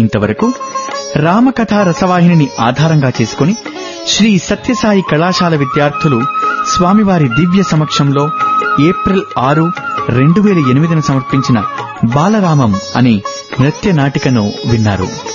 ఇంతవరకు రామకథా రసవాహినిని ఆధారంగా చేసుకుని శ్రీ సత్యసాయి కళాశాల విద్యార్థులు స్వామివారి దివ్య సమక్షంలో ఏప్రిల్ 6, 2008 సమర్పించిన బాలరామం అనే నృత్య నాటికను విన్నారు.